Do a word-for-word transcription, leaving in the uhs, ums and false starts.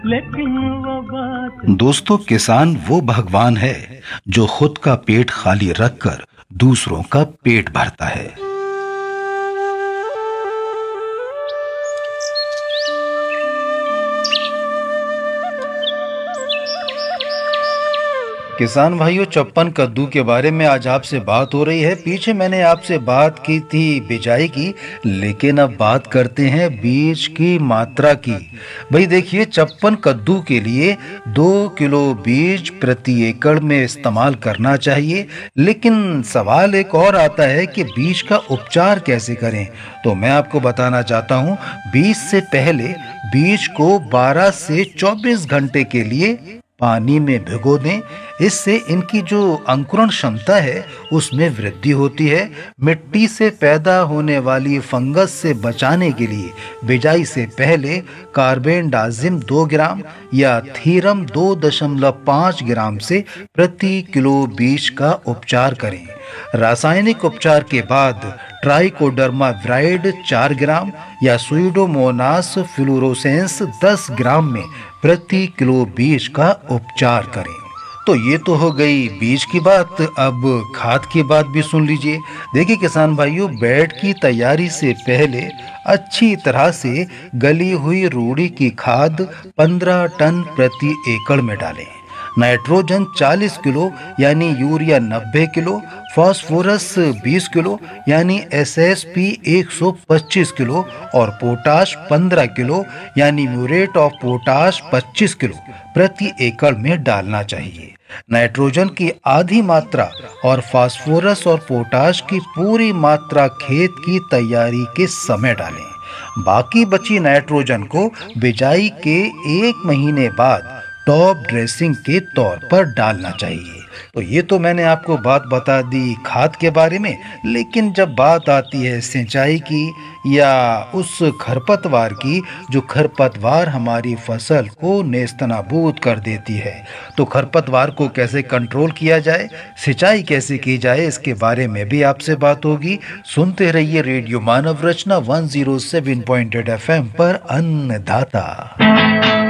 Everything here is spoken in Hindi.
लेकिन वो बात दोस्तों, किसान वो भगवान है जो खुद का पेट खाली रखकर दूसरों का पेट भरता है। किसान भाइयों, चप्पन कद्दू के बारे में आज आपसे बात हो रही है। पीछे मैंने आपसे बात की थी बिजाई की, लेकिन अब बात करते हैं बीज की मात्रा की। भाई देखिए, चप्पन कद्दू के लिए दो किलो बीज प्रति एकड़ में इस्तेमाल करना चाहिए। लेकिन सवाल एक और आता है कि बीज का उपचार कैसे करें। तो मैं आपको बताना चाहता हूँ, बीज से पहले बीज को बारह से चौबीस घंटे के लिए पानी में भिगो दें। इससे इनकी जो अंकुरण क्षमता है उसमें वृद्धि होती है। मिट्टी से पैदा होने वाली फंगस से बचाने के लिए बिजाई से पहले कार्बेंडाजिम दो ग्राम या थीरम दो दशमलव पाँच ग्राम से प्रति किलो बीज का उपचार करें। रासायनिक उपचार के बाद ट्राइकोडर्मा विराइड चार ग्राम या सुइडोमोनास फ्लोरोसेंस दस ग्राम में प्रति किलो बीज का उपचार करें। तो ये तो हो गई बीज की बात। अब खाद की बात भी सुन लीजिए। देखिए किसान भाइयों, बेड की तैयारी से पहले अच्छी तरह से गली हुई रूढ़ी की खाद पंद्रह टन प्रति एकड़ में डालें। नाइट्रोजन चालीस किलो यानी यूरिया नब्बे किलो, फास्फोरस बीस किलो यानी एसएसपी एक सौ पच्चीस किलो और पोटाश पंद्रह किलो यानी म्यूरेट ऑफ पोटाश पच्चीस किलो प्रति एकड़ में डालना चाहिए। नाइट्रोजन की आधी मात्रा और फास्फोरस और पोटाश की पूरी मात्रा खेत की तैयारी के समय डालें। बाकी बची नाइट्रोजन को बिजाई के एक महीने बाद टॉप ड्रेसिंग के तौर पर डालना चाहिए। तो ये तो मैंने आपको बात बता दी खाद के बारे में, लेकिन जब बात आती है सिंचाई की या उस खरपतवार की जो खरपतवार हमारी फसल को नेस्तनाबूद कर देती है, तो खरपतवार को कैसे कंट्रोल किया जाए, सिंचाई कैसे की जाए, इसके बारे में भी आपसे बात होगी। सुनते रहिए रेडियो मानव रचना एक सौ सात पॉइंट आठ एफ एम पर अन्नदाता।